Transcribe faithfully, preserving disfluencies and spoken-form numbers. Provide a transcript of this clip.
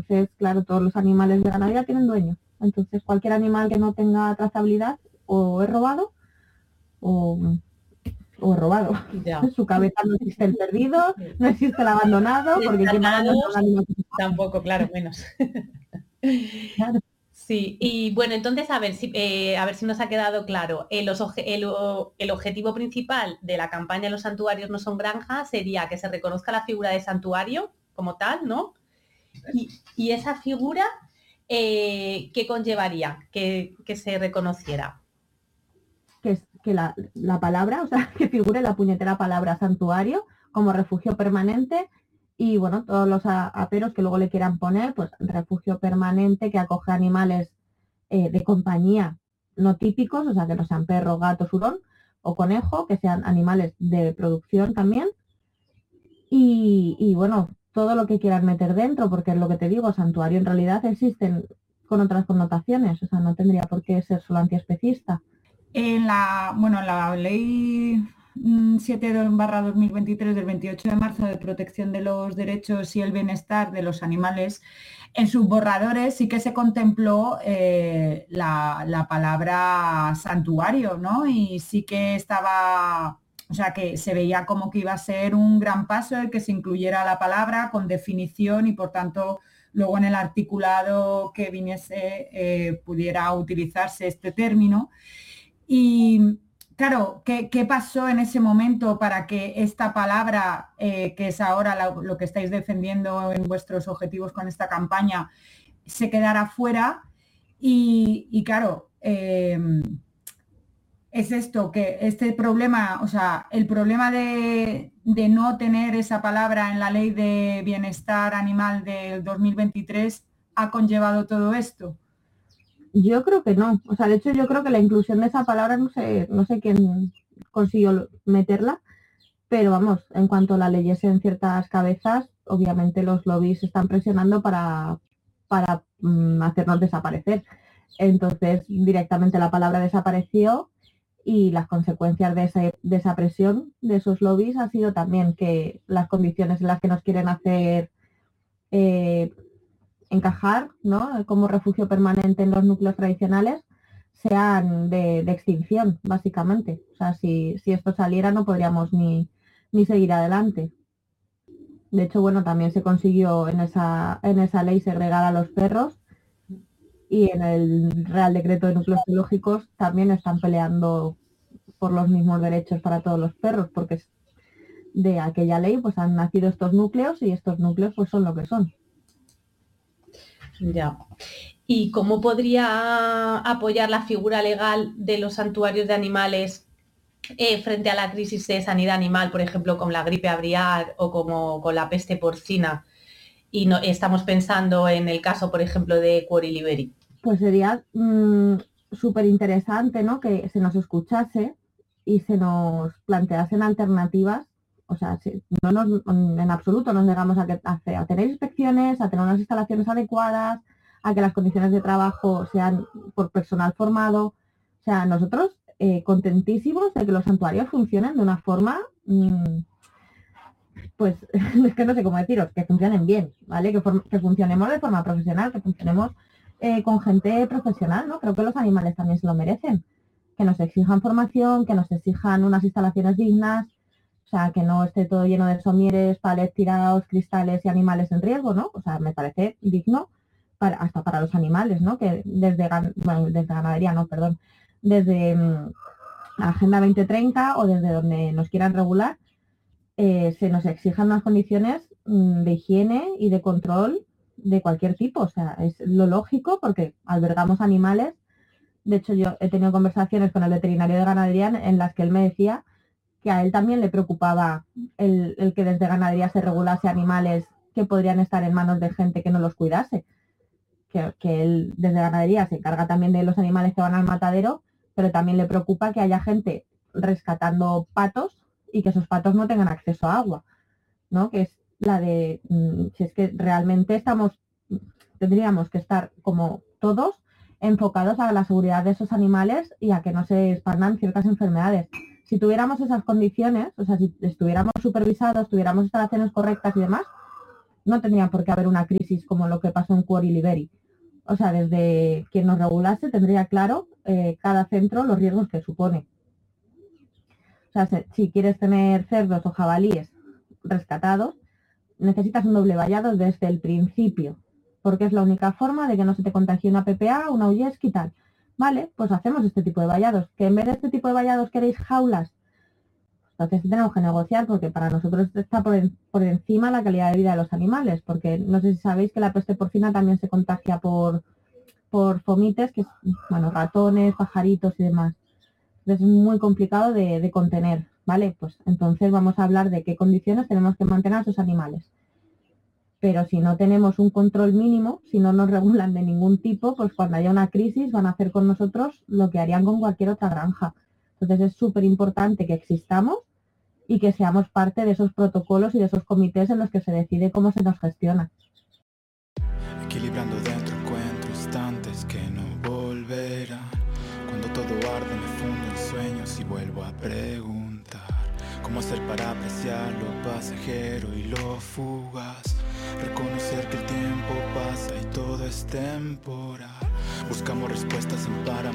Entonces, claro, todos los animales de ganadería tienen dueño. Entonces, cualquier animal que no tenga trazabilidad o es robado o, o robado. Ya. En su cabeza no existe el perdido, no existe el abandonado, porque ¿quién abandona un animal? Tampoco, claro, menos. Claro. Sí, y bueno, entonces a ver si, eh, a ver si nos ha quedado claro. El, el, el objetivo principal de la campaña Los santuarios no son granjas sería que se reconozca la figura de santuario como tal, ¿no? Y, y esa figura, eh, ¿qué conllevaría que, que se reconociera? Que, es, que la, la palabra, o sea, que figure la puñetera palabra santuario como refugio permanente y, bueno, todos los aperos que luego le quieran poner, pues refugio permanente que acoge animales eh, de compañía no típicos, o sea, que no sean perro, gato, hurón o conejo, que sean animales de producción también. Y, y bueno, todo lo que quieran meter dentro, porque es lo que te digo, santuario en realidad existen con otras connotaciones, o sea, no tendría por qué ser solo antiespecista. En la, bueno, la ley siete barra dos mil veintitrés del veintiocho de marzo de protección de los derechos y el bienestar de los animales, en sus borradores sí que se contempló eh, la, la palabra santuario, ¿no? Y sí que estaba, o sea, que se veía como que iba a ser un gran paso el que se incluyera la palabra con definición y por tanto luego en el articulado que viniese eh, pudiera utilizarse este término. Y claro, ¿qué, ¿qué pasó en ese momento para que esta palabra, eh, que es ahora lo, lo que estáis defendiendo en vuestros objetivos con esta campaña, se quedara fuera? Y, y claro, eh, es esto, que este problema, o sea, el problema de, de no tener esa palabra en la ley de bienestar animal del dos mil veintitrés ha conllevado todo esto. Yo creo que no. O sea, de hecho yo creo que la inclusión de esa palabra, no sé, no sé quién consiguió meterla, pero vamos, en cuanto la leyese en ciertas cabezas, obviamente los lobbies están presionando para, para um, hacernos desaparecer. Entonces, directamente la palabra desapareció y las consecuencias de, ese, de esa presión de esos lobbies ha sido también que las condiciones en las que nos quieren hacer eh, encajar, ¿no?, como refugio permanente en los núcleos tradicionales sean de, de extinción, básicamente. O sea, si, si esto saliera no podríamos ni, ni seguir adelante. De hecho, bueno, también se consiguió en esa, en esa ley segregar a los perros y en el Real Decreto de Núcleos Zoológicos también están peleando por los mismos derechos para todos los perros, porque de aquella ley pues han nacido estos núcleos y estos núcleos pues son lo que son. Ya. ¿Y cómo podría apoyar la figura legal de los santuarios de animales eh, frente a la crisis de sanidad animal, por ejemplo, con la gripe aviar o como con la peste porcina? Y no, estamos pensando en el caso, por ejemplo, de Cuori-Liberi. Pues sería mmm, súper interesante, ¿no?, que se nos escuchase y se nos planteasen alternativas. O sea, si no nos, en absoluto nos negamos a, que, a, a tener inspecciones, a tener unas instalaciones adecuadas, a que las condiciones de trabajo sean por personal formado. O sea, nosotros eh, contentísimos de que los santuarios funcionen de una forma, mmm, pues es que no sé cómo deciros, que funcionen bien, ¿vale? Que, que funcionemos de forma profesional, que funcionemos eh, con gente profesional, ¿no? Creo que los animales también se lo merecen. Que nos exijan formación, que nos exijan unas instalaciones dignas, o sea, que no esté todo lleno de somieres, palets tirados, cristales y animales en riesgo, ¿no? O sea, me parece digno para, hasta para los animales, ¿no? Que desde, bueno, desde ganadería, no, perdón, desde um, Agenda veinte treinta o desde donde nos quieran regular, eh, se nos exijan unas condiciones um, de higiene y de control de cualquier tipo. O sea, es lo lógico porque albergamos animales. De hecho, yo he tenido conversaciones con el veterinario de ganadería en las que él me decía que a él también le preocupaba el, el que desde ganadería se regulase animales que podrían estar en manos de gente que no los cuidase. Que, que él desde ganadería se encarga también de los animales que van al matadero, pero también le preocupa que haya gente rescatando patos y que esos patos no tengan acceso a agua, ¿no? Que es la de, si es que realmente estamos, tendríamos que estar como todos enfocados a la seguridad de esos animales y a que no se expandan ciertas enfermedades. Si tuviéramos esas condiciones, o sea, si estuviéramos supervisados, tuviéramos instalaciones correctas y demás, no tendría por qué haber una crisis como lo que pasó en Cuore y Liberi. O sea, desde quien nos regulase tendría claro eh, cada centro los riesgos que supone. O sea, si quieres tener cerdos o jabalíes rescatados, necesitas un doble vallado desde el principio, porque es la única forma de que no se te contagie una P P A, una Ullesque y tal. Vale, pues hacemos este tipo de vallados. Que en vez de este tipo de vallados queréis jaulas, entonces tenemos que negociar, porque para nosotros está por, en, por encima la calidad de vida de los animales, porque no sé si sabéis que la peste porcina también se contagia por, por fomites, que es, bueno, ratones, pajaritos y demás. Entonces es muy complicado de, de contener, ¿vale? Pues entonces vamos a hablar de qué condiciones tenemos que mantener a esos animales. Pero si no tenemos un control mínimo, si no nos regulan de ningún tipo, pues cuando haya una crisis van a hacer con nosotros lo que harían con cualquier otra granja. Entonces es súper importante que existamos y que seamos parte de esos protocolos y de esos comités en los que se decide cómo se nos gestiona. Equilibrando dentro encuentro instantes que no volverán. Cuando todo arde me fundo en sueños y vuelvo a preguntar cómo hacer para apreciar lo pasajero y lo fugaz. Reconocer que el tiempo pasa y todo es temporal. Buscamos respuestas en para